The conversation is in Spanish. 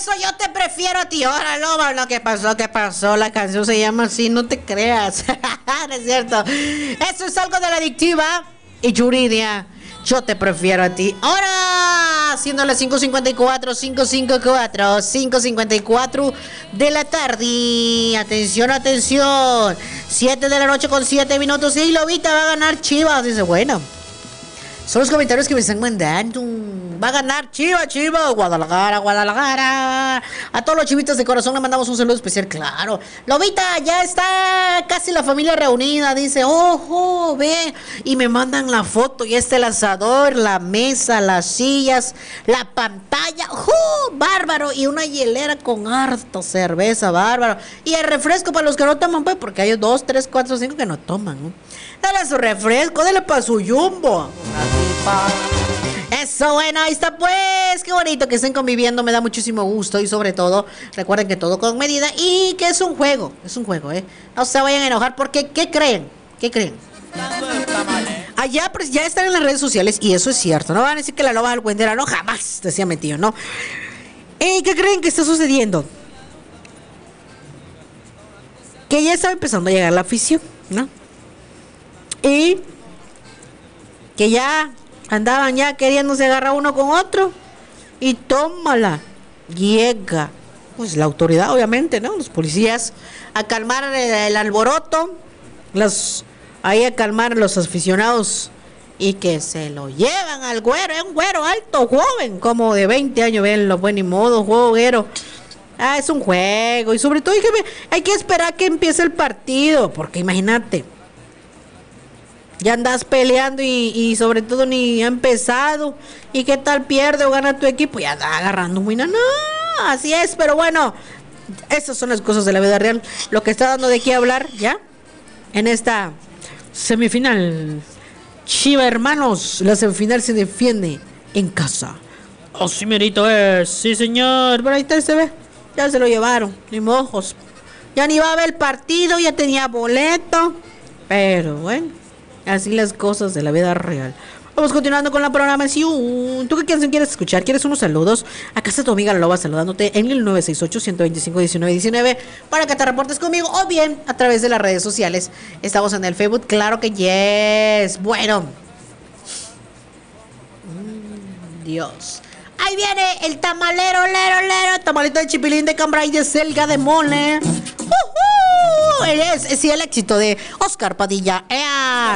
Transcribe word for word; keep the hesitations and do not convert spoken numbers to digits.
eso yo te prefiero a ti. Ahora, Loba, lo que pasó, ¿qué pasó? La canción se llama así, no te creas. No es cierto. Eso es algo de la adictiva y Yuridia. Yo te prefiero a ti. Ahora, siendo las cinco cincuenta y cuatro, cinco cincuenta y cuatro, cinco cincuenta y cuatro de la tarde. Atención, atención. siete de la noche con siete minutos. Y Lobita va a ganar Chivas. Dice, bueno. Son los comentarios que me están mandando. Va a ganar Chivas, Chivas. Guadalajara, Guadalajara. A todos los chivitos de corazón le mandamos un saludo especial. Claro. Lobita, ya está casi la familia reunida. Dice, ojo, ve. Y me mandan la foto. Y está el asador, la mesa, las sillas, la pantalla. ¡Oh, bárbaro! Y una hielera con harta cerveza, bárbaro. Y el refresco para los que no toman, pues, porque hay dos, tres, cuatro, cinco que no toman, ¿no? Dale su refresco, dale para su jumbo. Eso, bueno, ahí está pues. Qué bonito que estén conviviendo, me da muchísimo gusto. Y sobre todo, recuerden que todo con medida. Y que es un juego, es un juego, ¿eh? No se vayan a enojar porque, ¿qué creen? ¿Qué creen? Allá pues, ya están en las redes sociales. Y eso es cierto, no van a decir que la loba alcuendera, no, jamás, decía mi tío, ¿no? ¿Y qué creen que está sucediendo? Que ya está empezando a llegar la afición, ¿no? Y que ya andaban ya queriéndose agarrar uno con otro. Y tómala. Llega pues la autoridad, obviamente, ¿no? Los policías a calmar el, el alboroto. Los, ahí a calmar a los aficionados. Y que se lo llevan al güero. Es un güero alto, joven, como de veinte años. Ven lo buen y modo, juguero. Ah, es un juego. Y sobre todo hay que, hay que esperar que empiece el partido. Porque imagínate, ya andas peleando y, y sobre todo ni ha empezado. ¿Y qué tal pierde o gana tu equipo? Ya anda agarrando muy no, no, así es, pero bueno, esas son las cosas de la vida real. Lo que está dando de qué hablar ya en esta semifinal. Chiva, hermanos, la semifinal se defiende en casa. Oh, sí, merito es, sí, señor. Pero ahí está, se ve, ya se lo llevaron, ni mojos. Ya ni va a ver el partido, ya tenía boleto. Pero bueno, así las cosas de la vida real. Vamos continuando con la programación. ¿Tú qué canción quieres escuchar? ¿Quieres unos saludos? Acá está tu amiga La Loba saludándote en el nueve seis ocho, uno dos cinco, uno nueve uno nueve para que te reportes conmigo o bien a través de las redes sociales. Estamos en el Facebook, claro que yes. Bueno. Mm, Dios. Ahí viene el tamalero, lero, lero, tamalito de chipilín, de cambray, de selga, de mole. Uh-huh. Es, es sí, el éxito de Oscar Padilla. ¡Ea!